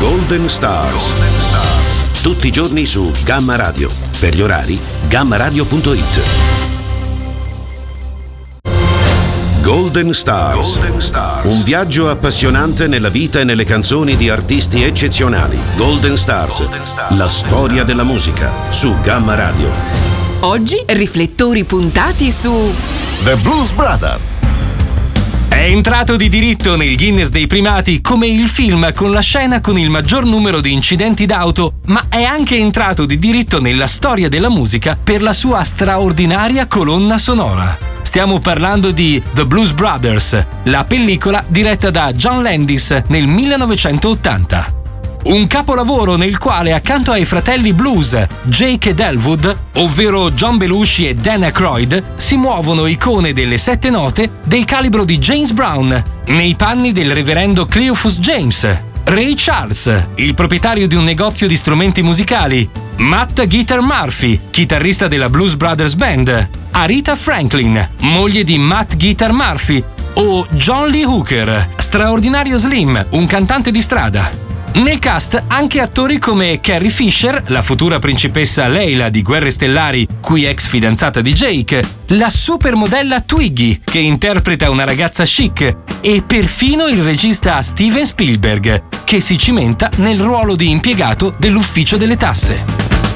Golden Stars. Tutti i giorni su Gamma Radio. Per gli orari, gammaradio.it. Golden Stars. Un viaggio appassionante nella vita e nelle canzoni di artisti eccezionali. Golden Stars. La storia della musica su Gamma Radio. Oggi riflettori puntati su The Blues Brothers. È entrato di diritto nel Guinness dei primati come il film con la scena con il maggior numero di incidenti d'auto, ma è anche entrato di diritto nella storia della musica per la sua straordinaria colonna sonora. Stiamo parlando di The Blues Brothers, la pellicola diretta da John Landis nel 1980. Un capolavoro nel quale accanto ai fratelli blues Jake ed Elwood, ovvero John Belushi e Dan Aykroyd, si muovono icone delle 7 note del calibro di James Brown, nei panni del reverendo Cleophas James, Ray Charles, il proprietario di un negozio di strumenti musicali, Matt Guitar Murphy, chitarrista della Blues Brothers Band, Aretha Franklin, moglie di Matt Guitar Murphy, o John Lee Hooker, straordinario Slim, un cantante di strada. Nel cast anche attori come Carrie Fisher, la futura principessa Leila di Guerre Stellari, cui ex fidanzata di Jake, la supermodella Twiggy, che interpreta una ragazza chic, e perfino il regista Steven Spielberg, che si cimenta nel ruolo di impiegato dell'ufficio delle tasse.